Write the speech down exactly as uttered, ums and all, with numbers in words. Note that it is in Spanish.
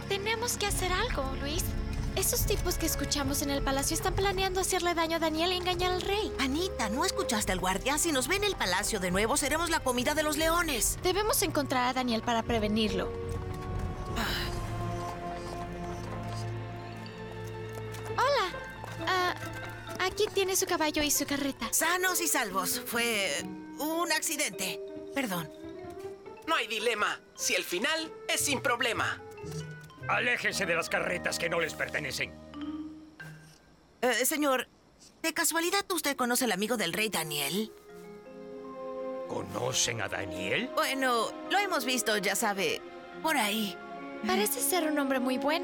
Tenemos que hacer algo, Luis. Esos tipos que escuchamos en el palacio están planeando hacerle daño a Daniel y engañar al rey. Anita, ¿no escuchaste al guardia? Si nos ve en el palacio de nuevo, seremos la comida de los leones. Debemos encontrar a Daniel para prevenirlo. Hola. Ah, aquí tiene su caballo y su carreta. Sanos y salvos. Fue un accidente. Perdón. No hay dilema. Si el final es sin problema. Aléjense de las carretas que no les pertenecen. Eh, señor, ¿de casualidad usted conoce al amigo del rey Daniel? ¿Conocen a Daniel? Bueno, lo hemos visto, ya sabe, por ahí. Parece ser un hombre muy bueno.